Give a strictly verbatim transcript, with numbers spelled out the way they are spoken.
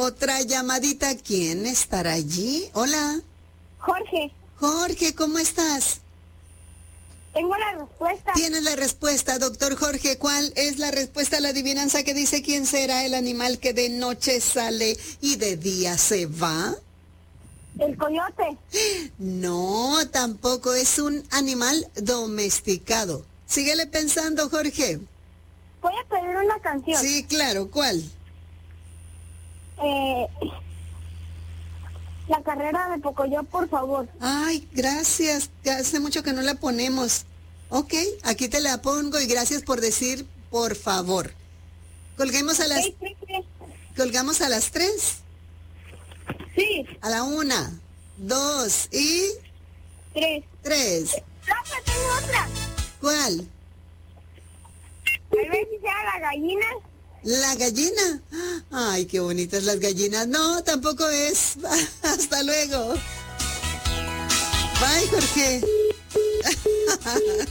otra llamadita. ¿Quién estará allí? Hola. Jorge, Jorge, ¿cómo estás? tengo la respuesta. Tienes la respuesta, doctor Jorge. ¿Cuál es la respuesta a la adivinanza que dice quién será el animal que de noche sale y de día se va? El coyote. No, tampoco es un animal domesticado. Síguele pensando, Jorge. Voy a pedir una canción. Sí, claro, ¿cuál? Eh, la carrera de Pocoyo, por favor. Ay, gracias. Hace mucho que no la ponemos. Ok, aquí te la pongo y gracias por decir por favor. Colguemos a las, Sí, sí, sí. colgamos a las tres. Sí, A la una, dos y tres. tres. Profe, tengo otra. ¿Cuál? A ver si sea la gallina. ¿La gallina? Ay, qué bonitas las gallinas. No, tampoco es. Hasta luego. Bye, Jorge.